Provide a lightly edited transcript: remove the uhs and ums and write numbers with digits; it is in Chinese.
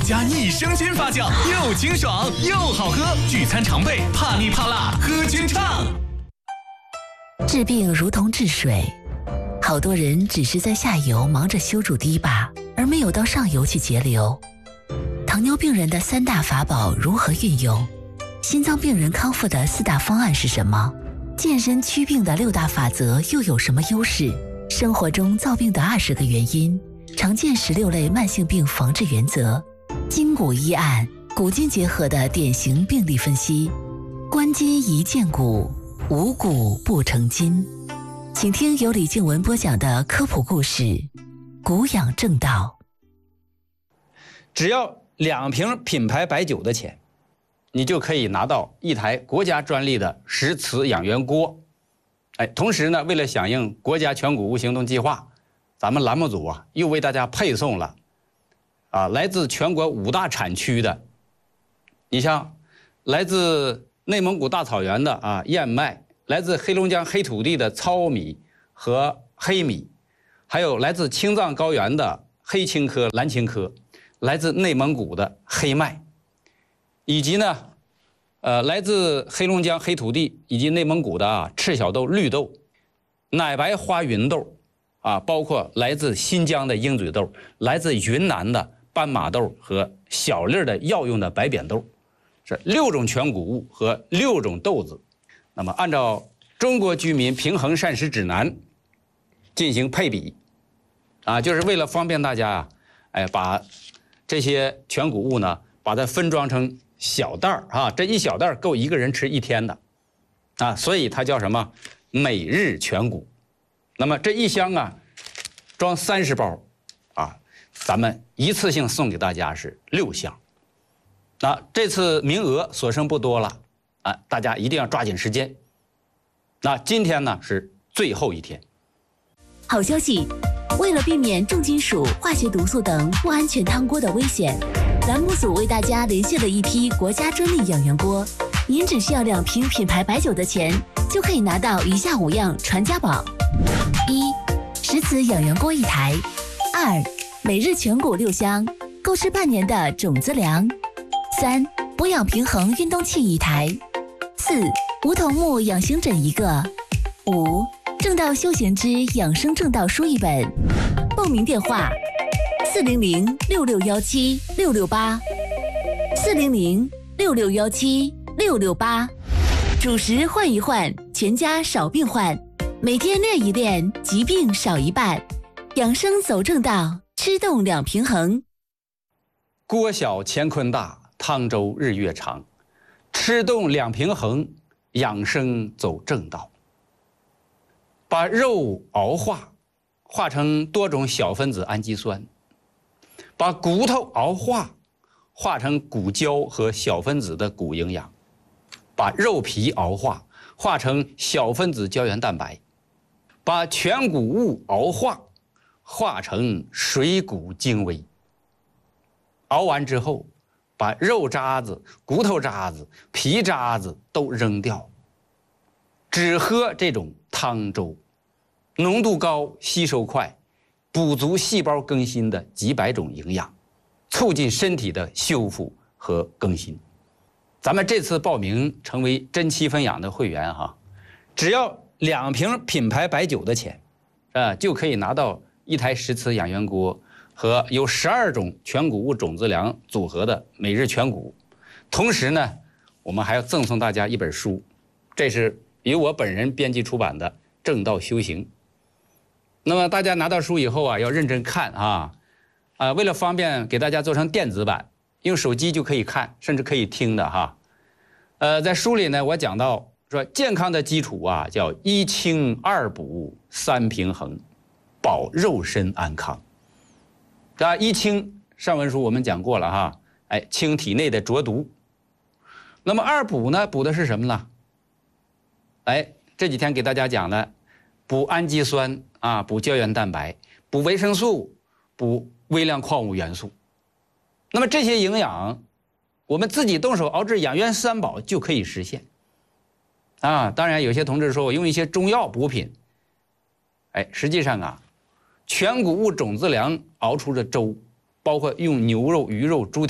家益生菌发酵，又清爽又好喝，聚餐常备，怕腻怕辣，喝菌畅。 治病如同治水，好多人只是在下游忙着修筑堤坝，而没有到上游去节流。糖尿病人的3大法宝如何运用？心脏病人康复的4大方案是什么？健身祛病的6大法则又有什么优势？生活中造病的20个原因，常见16类慢性病防治原则，筋骨医案，古今结合的典型病例分析，观筋宜见骨，无骨不成筋。请听由李静文播讲的科普故事《骨养正道》。 只要2瓶品牌白酒的钱，你就可以拿到一台国家专利的石瓷养元锅。同时呢，为了响应国家全谷物行动计划，咱们栏目组又为大家配送了来自全国5大产区的，你像来自内蒙古大草原的燕麦，来自黑龙江黑土地的糙米和黑米，还有来自青藏高原的黑青稞、蓝青稞，来自内蒙古的黑麦，以及呢来自黑龙江黑土地以及内蒙古的赤小豆、绿豆、奶白花芸豆包括来自新疆的鹰嘴豆，来自云南的斑马豆和小粒的药用的白扁豆，是6种全谷物和6种豆子。那么按照中国居民平衡膳食指南进行配比就是为了方便大家把这些全谷物呢把它分装成小袋这一小袋够1个人吃1天的所以它叫什么每日全谷。那么这一箱装30包咱们一次性送给大家是6箱。那这次名额所剩不多了大家一定要抓紧时间。那今天呢是最后一天。 好消息，为了避免重金属、化学毒素等不安全汤锅的危险，栏目组为大家联系了一批国家专利养元锅，您只需要2瓶品牌白酒的钱，就可以拿到以下5样传家宝：1. 石瓷养元锅1台； 2. 每日全谷6箱，够吃半年的种子粮； 3. 补养平衡运动器1台； 4. 梧桐木养形枕1个； 5. 正道修行之养生正道书1本。报名电话：400-6617-668 400-6617-668。主食换一换，全家少病患。每天练一练，疾病少一半。养生走正道，吃动2平衡。 锅小乾坤大，汤粥日月长。吃动2平衡，养生走正道。把肉熬化，化成多种小分子氨基酸；把骨头熬化，化成骨胶和小分子的骨营养；把肉皮熬化，化成小分子胶原蛋白；把全谷物熬化，化成水谷精微。熬完之后，把肉渣子、骨头渣子、皮渣子都扔掉，只喝这种汤粥，浓度高，吸收快，补足细胞更新的几百种营养，促进身体的修复和更新。咱们这次报名成为珍稀分养的会员只要2瓶品牌白酒的钱就可以拿到一台石瓷养元锅和由12种全谷物种子粮组合的每日全谷。同时呢，我们还要赠送大家一本书，这是由我本人编辑出版的《正道修行》。那么大家拿到书以后要认真看为了方便给大家做成电子版，用手机就可以看，甚至可以听的在书里呢，我讲到说健康的基础叫1清2补3平衡，保肉身安康。1清上文书我们讲过了清体内的浊毒。那么2补呢，补的是什么呢？这几天给大家讲的，补氨基酸补胶原蛋白，补维生素，补微量矿物元素。那么这些营养，我们自己动手熬制养元3宝就可以实现当然有些同志说我用一些中药补品，实际上全谷物种子粮熬出的粥，包括用牛肉、鱼肉、猪